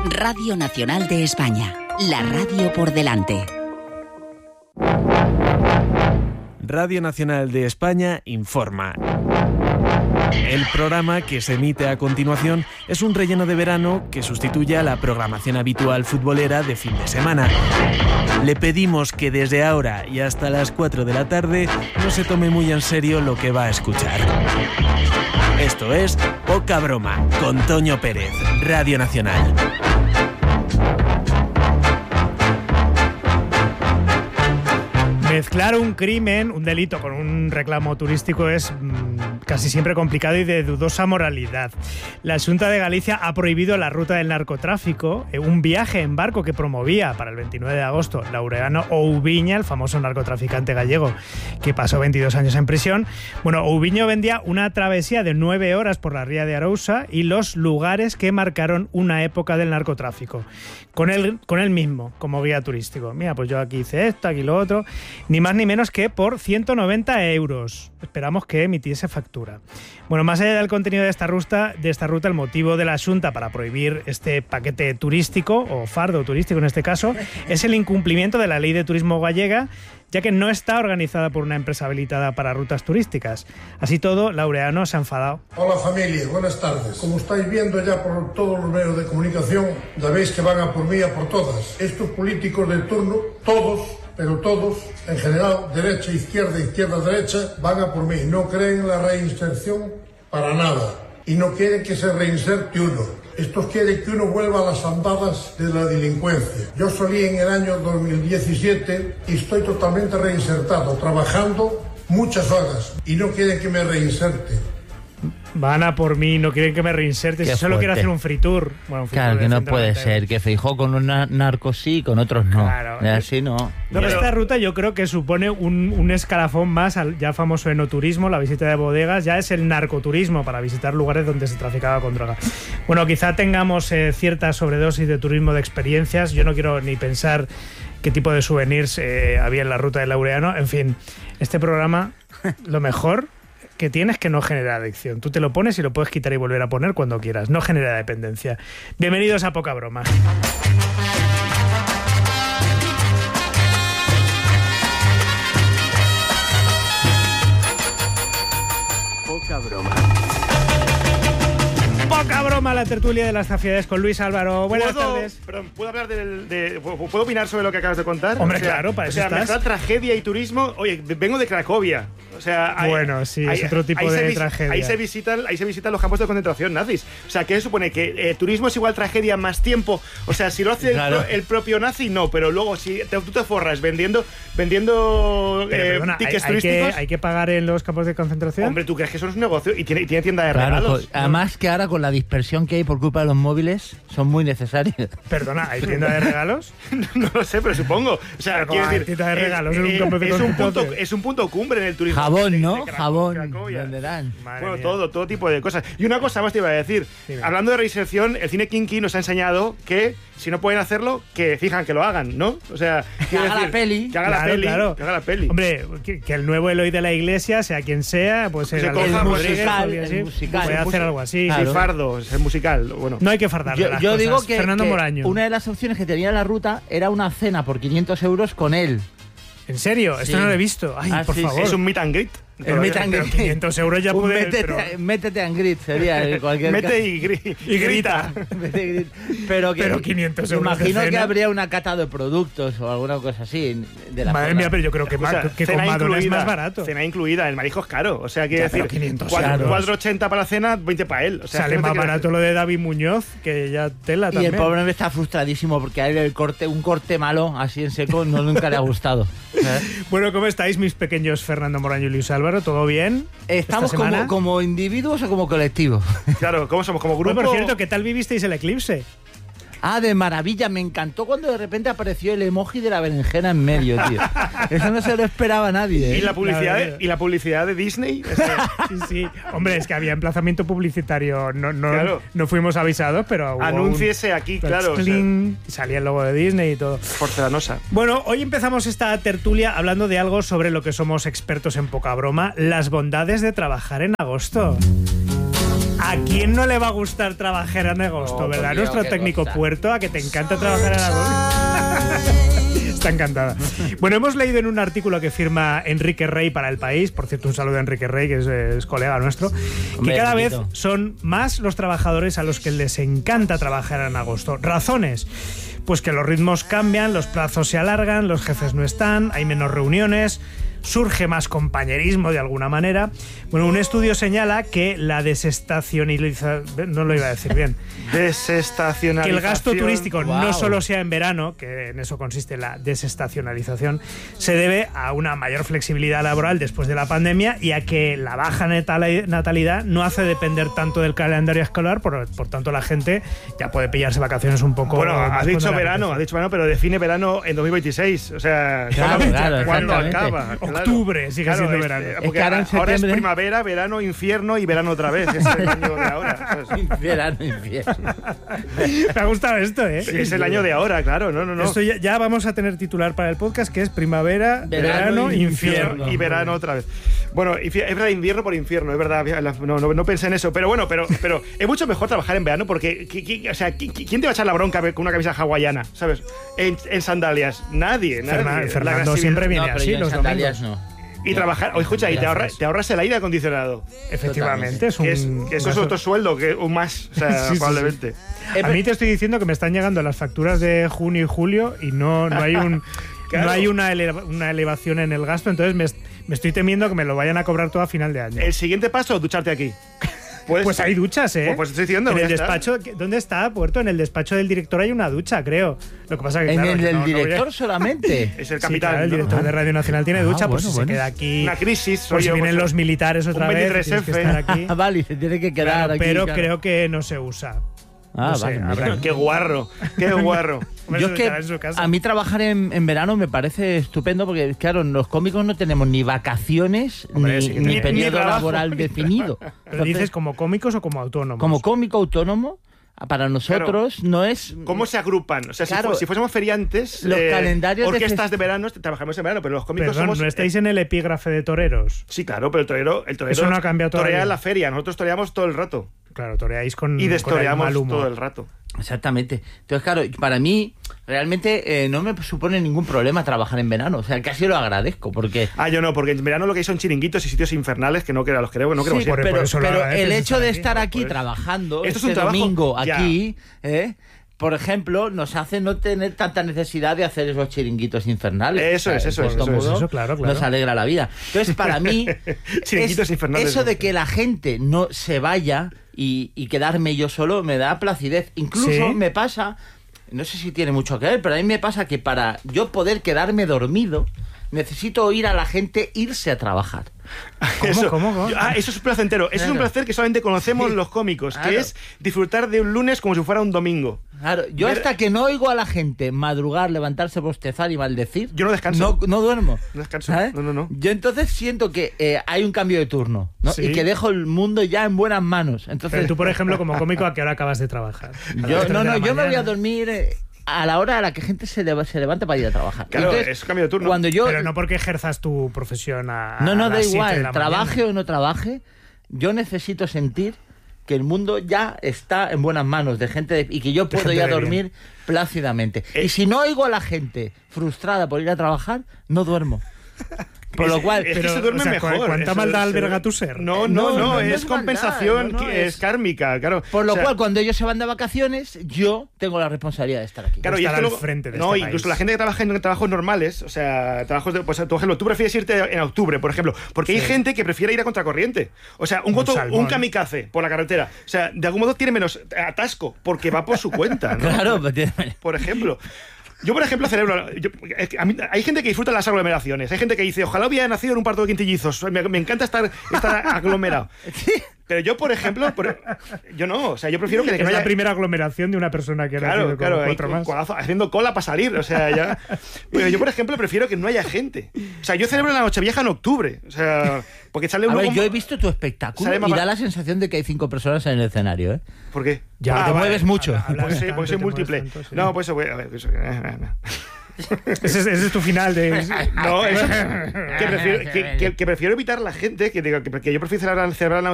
Radio Nacional de España, la radio por delante. Radio Nacional de España informa. El programa que se emite a continuación es un relleno de verano que sustituye a la programación habitual futbolera de fin de semana. Le pedimos que desde ahora y hasta las 4 de la tarde no se tome muy en serio lo que va a escuchar. Esto es Poca Broma, con Toño Pérez, Radio Nacional. Mezclar un crimen, un delito con un reclamo turístico es casi siempre complicado y de dudosa moralidad. La Xunta de Galicia ha prohibido la ruta del narcotráfico, un viaje en barco que promovía para el 29 de agosto Laureano Oubiña, el famoso narcotraficante gallego que pasó 22 años en prisión. Bueno, Oubiño vendía una travesía de 9 horas por la ría de Arousa y los lugares que marcaron una época del narcotráfico. Con él mismo, como guía turístico. Mira, pues yo aquí hice esto, aquí lo otro. Ni más ni menos que por 190 euros. Esperamos que emitiese factura. Bueno, más allá del contenido de esta ruta, el motivo de la Xunta para prohibir este paquete turístico, o fardo turístico en este caso, es el incumplimiento de la Ley de Turismo gallega, ya que no está organizada por una empresa habilitada para rutas turísticas. Así todo, Laureano se ha enfadado. Hola familia, buenas tardes. Como estáis viendo ya por todos los medios de comunicación, ya veis que van a por mí y a por todas. Estos políticos de turno, todos, pero todos, en general, derecha, izquierda, derecha, van a por mí. No creen en la reinserción para nada. Y no quieren que se reinserte uno. Estos quieren que uno vuelva a las andadas de la delincuencia. Yo salí en el año 2017 y estoy totalmente reinsertado, trabajando muchas horas. Y no quieren que me reinserte. Van a por mí, no quieren que me reinserte. Si solo quiero hacer un free tour. Bueno, claro, que no puede ser. Que Feijóo con unos narcos sí, con otros no. Claro. Así no. Pero esta ruta yo creo que supone un escalafón más al ya famoso enoturismo, la visita de bodegas. Ya es el narcoturismo para visitar lugares donde se traficaba con droga. Bueno, quizá tengamos cierta sobredosis de turismo de experiencias. Yo no quiero ni pensar qué tipo de souvenirs había en la ruta de Laureano. En fin, este programa, lo mejor que tienes que no genera adicción. Tú te lo pones y lo puedes quitar y volver a poner cuando quieras. No genera dependencia. Bienvenidos a Poca Broma. Poca Broma. Poca Broma, la tertulia de las zafiedes con Luis Álvaro. Buenas tardes. Perdón, ¿puedo hablar ¿puedo opinar sobre lo que acabas de contar? Hombre, claro, para eso estás. Mezclar tragedia y turismo. Oye, vengo de Cracovia. O sea, bueno, sí, es otro tipo de tragedia. Ahí se visitan los campos de concentración nazis. O sea, ¿qué supone? ¿Que turismo es igual tragedia más tiempo? O sea, si lo hace claro. el propio nazi, no. Pero luego, si tú te forras vendiendo tickets turísticos... ¿Hay que pagar en los campos de concentración? Hombre, ¿tú crees que eso es un negocio? Y tiene tienda de regalos. Además que ahora con la dispersión que hay por culpa de los móviles, son muy necesarios. Perdona, ¿hay tienda de regalos? No lo sé, pero supongo. O sea, quiero decir, tienda de regalos en un campo de concentración. Es un punto cumbre en el turismo. Jabón, ¿no? Jabón, venderán. Bueno, todo tipo de cosas. Y una cosa más te iba a decir. Dime. Hablando de reinserción, el cine kinky nos ha enseñado que si no pueden hacerlo, que fijan que lo hagan, ¿no? O sea, que haga la peli. Que haga la peli. Hombre, que el nuevo Eloy de la Iglesia, sea quien sea, pues el musical. Puede hacer algo así. Claro. Sí, fardo, es el musical. Bueno. No hay que fardar las yo cosas. Digo que Fernando Moraño. Una de las opciones que tenía la ruta era una cena por 500 euros con él. ¿En serio? Esto no lo he visto. Ay, por favor. Es un meet and greet. El meet and greet. 500 euros ya puede... Métete and greet sería cualquier Mete y grita. Pero 500 euros. Imagino que habría una cata de productos o alguna cosa así. Madre mía, pero yo creo que con Madonna es más barato. Cena incluida, el marisco es caro. O sea, quiere decir, 4,80 para la cena, 20 para él. O sea, sale más barato lo de David Muñoz, que ya tela también. Y el pobre está frustradísimo porque a él un corte malo, así en seco, nunca le ha gustado. Bueno, ¿cómo estáis, mis pequeños Fernando Moraño y Luis Álvaro? ¿Todo bien? ¿Estamos como individuos o como colectivo? Claro, ¿cómo somos? ¿Como grupo? Bueno, por cierto, ¿qué tal vivisteis el eclipse? De maravilla, me encantó cuando de repente apareció el emoji de la berenjena en medio, tío. Eso no se lo esperaba nadie, ¿eh? ¿Y la publicidad de Disney? Sí. Hombre, es que había emplazamiento publicitario. No fuimos avisados, pero... Anúnciese aquí, claro. Salía el logo de Disney y todo. Porcelanosa. Bueno, hoy empezamos esta tertulia hablando de algo sobre lo que somos expertos en poca broma, las bondades de trabajar en agosto. ¿A quién no le va a gustar trabajar en agosto, verdad? Nuestro técnico Puerto, a que te encanta trabajar en agosto. Está encantada. Bueno, hemos leído en un artículo que firma Enrique Rey para El País, por cierto, un saludo a Enrique Rey, que es colega nuestro, que cada vez son más los trabajadores a los que les encanta trabajar en agosto. ¿Razones? Pues que los ritmos cambian, los plazos se alargan, los jefes no están, hay menos reuniones, surge más compañerismo de alguna manera. Bueno, un estudio señala que la desestacionalización, no lo iba a decir bien, desestacionalización, que el gasto turístico no solo sea en verano, que en eso consiste la desestacionalización, se debe a una mayor flexibilidad laboral después de la pandemia y a que la baja natalidad no hace depender tanto del calendario escolar, por tanto la gente ya puede pillarse vacaciones un poco. Bueno, has dicho verano, pero define verano en 2026, o sea, ¿cuándo acaba? Octubre sigue siendo verano. Porque ahora es primavera, verano, infierno y verano otra vez. Es el año de ahora. Verano, infierno. Me ha gustado esto, ¿eh? Sí, es el año de ahora, claro. No. Esto ya vamos a tener titular para el podcast, que es primavera, verano, infierno. Y verano otra vez. Bueno, es verdad, invierno por infierno, es verdad. No pensé en eso. Pero bueno, pero es mucho mejor trabajar en verano porque, ¿quién te va a echar la bronca con una camisa hawaiana, ¿sabes? En sandalias. Nadie. Fernando siempre viene así los domingos. No. Y trabajar, escucha, y te ahorras el aire acondicionado. Efectivamente, eso es otro sueldo, que un más, o sea, probablemente. A mí te estoy diciendo que me están llegando las facturas de junio y julio y no hay claro. No hay una elevación en el gasto, entonces me estoy temiendo que me lo vayan a cobrar todo a final de año. El siguiente paso, ducharte aquí. Pues hay duchas, ¿eh? Pues estoy diciendo. En el despacho, ¿dónde está, Puerto? En el despacho del director hay una ducha, creo. Lo que pasa es que, ¿En claro, el director solamente? Es el capitán. Claro, el director de Radio Nacional tiene ducha, pues si se queda aquí. Una crisis. Pues si vienen los militares otra vez, tienes que estar aquí. Vale, se tiene que quedar claro, aquí. Pero creo que no se usa. No sé, vale. Qué guarro. Yo es que a mí trabajar en verano me parece estupendo porque, claro, los cómicos no tenemos ni vacaciones ni periodo laboral definido. ¿Pero entonces, dices como cómicos o como autónomos? Como cómico autónomo, para nosotros no es... ¿Cómo se agrupan? O sea, claro, si fuésemos feriantes, los calendarios orquestas de verano, trabajamos en verano, pero los cómicos somos... ¿no estáis en el epígrafe de toreros? Sí, claro, pero el torero eso no ha cambiado todavía. Torea en la feria, nosotros toreamos todo el rato. Claro, toreáis con y destoreamos mal humor todo el rato. Exactamente. Entonces, claro, para mí realmente no me supone ningún problema trabajar en verano. O sea, casi lo agradezco porque... Yo no, porque en verano lo que hay son chiringuitos y sitios infernales que no queremos sí, ir. Pero el hecho de estar aquí trabajando esto es un trabajo, domingo aquí, por ejemplo, nos hace no tener tanta necesidad de hacer esos chiringuitos infernales. Eso es, claro. Nos alegra la vida. Entonces, para mí, chiringuitos infernales, eso de que la gente no se vaya y quedarme yo solo me da placidez. Incluso me pasa, no sé si tiene mucho que ver, pero a mí me pasa que para yo poder quedarme dormido necesito oír a la gente irse a trabajar. ¿Cómo? Eso es placentero. Eso es un placer que solamente conocemos los cómicos, que es disfrutar de un lunes como si fuera un domingo. Claro, yo hasta que no oigo a la gente madrugar, levantarse, bostezar y maldecir, yo no descanso. No duermo. No descanso. ¿Sabes? No. Yo entonces siento que hay un cambio de turno, ¿no? Y que dejo el mundo ya en buenas manos. Entonces, pero tú, por ejemplo, como cómico, ¿a qué hora acabas de trabajar? Yo me voy a dormir a la hora a la que gente se levanta para ir a trabajar. Claro, entonces, es cambio de turno. Pero no porque ejerzas tu profesión da igual. Trabaje o no trabaje, yo necesito sentir que el mundo ya está en buenas manos de gente y que yo puedo ya dormir plácidamente. Y si no oigo a la gente frustrada por ir a trabajar, no duermo. Por lo cual, es que se duerme mejor. ¿Cuánta maldad alberga tu ser? No, es compensación, es kármica, claro. Por lo cual, cuando ellos se van de vacaciones, yo tengo la responsabilidad de estar aquí. Claro, y estar al frente de este incluso país. La gente que trabaja en trabajos normales, o sea, trabajos de, pues, por ejemplo, tú prefieres irte en octubre, por ejemplo, porque hay gente que prefiere ir a contracorriente. O sea, un kamikaze por la carretera. O sea, de algún modo tiene menos atasco porque va por su cuenta, ¿no? Claro, por ejemplo. Yo, por ejemplo, celebro... hay gente que disfruta las aglomeraciones. Hay gente que dice, ojalá hubiera nacido en un parto de quintillizos. Me encanta estar aglomerado. Pero yo, por ejemplo... yo no. O sea, yo prefiero que no haya... la primera aglomeración de una persona que ha nacido con cuatro más. Haciendo cola para salir. O sea, ya... Pero yo, por ejemplo, prefiero que no haya gente. O sea, yo celebro la Nochevieja en octubre. O sea... Porque sale yo he visto tu espectáculo y da la sensación de que hay 5 personas en el escenario, ¿eh? ¿Por qué? Ya, te mueves mucho. Porque soy múltiple. No, pues a ver... Ese es tu final de... No, que prefiero evitar la gente, que yo prefiero celebrar la